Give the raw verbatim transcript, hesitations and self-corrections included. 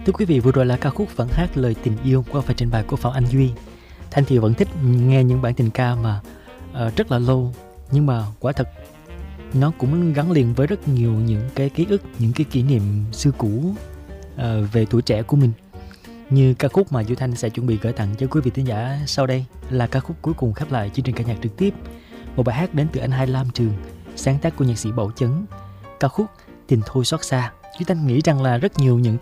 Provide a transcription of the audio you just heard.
Thưa quý vị, vừa rồi là ca khúc Vẫn Hát Lời Tình Yêu qua phần trình bày của Phạm Anh Duy. Thanh thì vẫn thích nghe những bản tình ca mà uh, rất là lâu, nhưng mà quả thật nó cũng gắn liền với rất nhiều những cái ký ức, những cái kỷ niệm xưa cũ uh, về tuổi trẻ của mình. Như ca khúc mà Duy Thanh sẽ chuẩn bị gửi tặng cho quý vị thính giả sau đây là ca khúc cuối cùng khép lại chương trình ca nhạc trực tiếp. Một bài hát đến từ anh Hai Lam Trường, sáng tác của nhạc sĩ Bảo Chấn. Ca khúc Tình Thôi Xót Xa. Duy Thanh nghĩ rằng là rất nhiều những